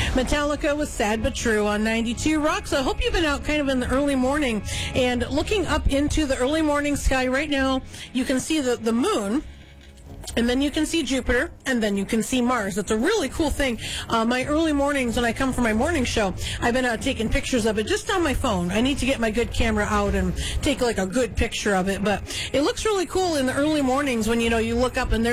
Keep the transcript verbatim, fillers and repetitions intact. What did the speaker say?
Metallica was Sad But True on ninety-two Rocks. I hope you've been out kind of in the early morning and looking up into the early morning sky. Right now, you can see the, the moon. And then you can see Jupiter, and then you can see Mars. It's a really cool thing. Uh, my early mornings, when I come for my morning show, I've been out taking pictures of it just on my phone. I need to get my good camera out and take like a good picture of it. But it looks really cool in the early mornings when, you know, you look up and there's